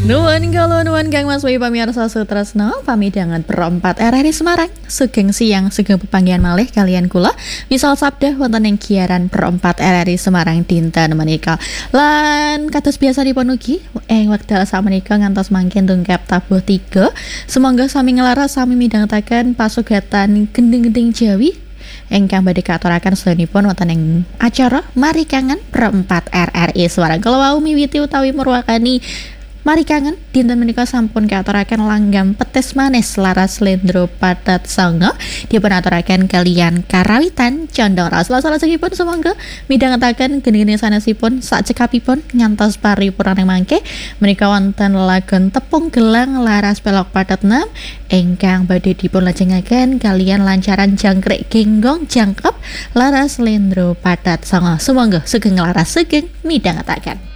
Nuwun Kang Mas Wi pamirsa Sutresno pamidangan perempat RRI Semarang sugeng siang sugeng pepanggihan malih kalian kula misal sabda wonten ing giaran perempat RRI Semarang dinten menika lan kados biasanipun ugi ing wekdal samenika ngantos mangkin tungkap tabuh 3 semoga sami nglaras sami midhangetaken pasugatan gending-gending Jawi ingkang badhe katuraken sedherenipun wonten ing acara Mari Kangen perempat RRI Semarang kala wau miwiti utawi merwakani Mari Kangen dinten menika sampun katuraken langgam petis manis laras slendro padat sanga dipun aturaken kalian karawitan condong ras salajengipun sumangga midhangetaken gending-gending sanesipun sak cekapipun ngantos paripurna mangke menika wonten lagon tepung gelang laras pelok padat 6 ingkang badhe dipun lajengaken kalian lancaran jangkrik genggong jangkep laras slendro padat sanga sumangga sugeng laras sugeng midhangetaken.